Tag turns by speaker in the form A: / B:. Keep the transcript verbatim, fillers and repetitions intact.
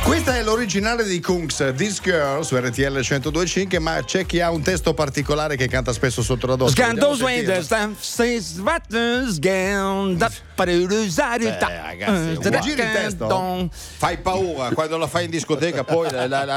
A: Questa è l'originale di Kungs, This Girl su R T L centodue e cinque, ma c'è chi ha un testo particolare che canta spesso sotto la doccia.
B: Scantos Wenders, Six Buttons Gown, da
A: ragazzi, un giri il testo fai paura quando lo fai in discoteca, poi la, la,